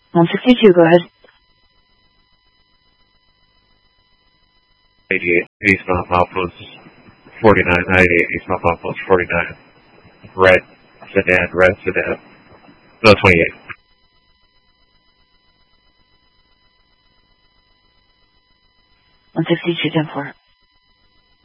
162, go ahead. 88, East Mount Post 49, 98, East Mount Post 49. Red sedan. No, 28. 162, 10-4.